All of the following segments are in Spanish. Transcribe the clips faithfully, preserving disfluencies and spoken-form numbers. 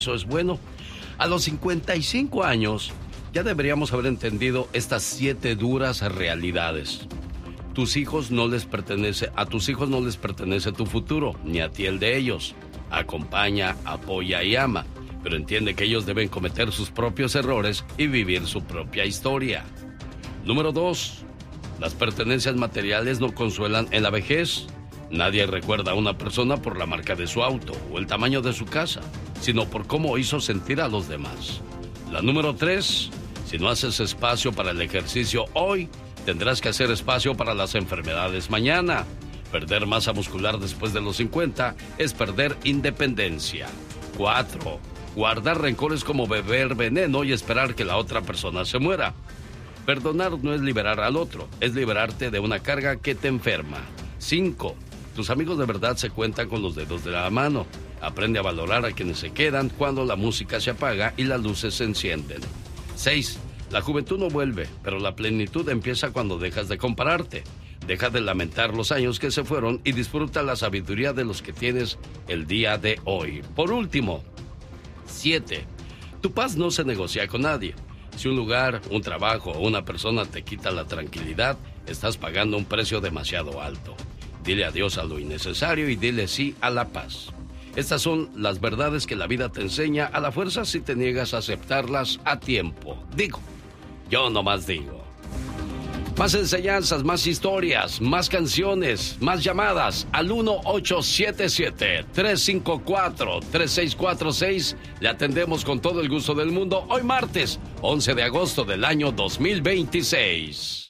eso es bueno. A los cincuenta y cinco años ya deberíamos haber entendido estas siete duras realidades. Tus hijos no les pertenece, a tus hijos no les pertenece tu futuro, ni a ti el de ellos. Acompaña, apoya y ama, pero entiende que ellos deben cometer sus propios errores y vivir su propia historia. Número dos. Las pertenencias materiales no consuelan en la vejez. Nadie recuerda a una persona por la marca de su auto o el tamaño de su casa, sino por cómo hizo sentir a los demás. La número tres. Si no haces espacio para el ejercicio hoy, tendrás que hacer espacio para las enfermedades mañana. Perder masa muscular después de los cincuenta es perder independencia. Cuatro. Guardar rencores como beber veneno y esperar que la otra persona se muera. Perdonar no es liberar al otro, es liberarte de una carga que te enferma. Cinco. Tus amigos de verdad se cuentan con los dedos de la mano. Aprende a valorar a quienes se quedan cuando la música se apaga y las luces se encienden. Seis. La juventud no vuelve, pero la plenitud empieza cuando dejas de compararte. Deja de lamentar los años que se fueron y disfruta la sabiduría de los que tienes el día de hoy. Por último, siete. Tu paz no se negocia con nadie. Si un lugar, un trabajo o una persona te quita la tranquilidad, estás pagando un precio demasiado alto. Dile adiós a lo innecesario y dile sí a la paz. Estas son las verdades que la vida te enseña a la fuerza si te niegas a aceptarlas a tiempo. Digo, yo nomás digo. Más enseñanzas, más historias, más canciones, más llamadas al uno ocho siete siete, tres cinco cuatro, tres seis cuatro seis. Le atendemos con todo el gusto del mundo hoy martes, once de agosto del año dos mil veintiséis.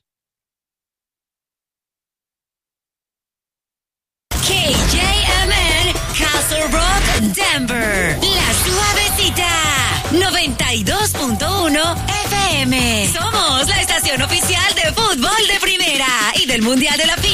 K J M N, Castle Rock, Denver. La Suavecita, noventa y dos punto uno F M. Somos la estación oficial de fútbol de primera y del Mundial de la FIFA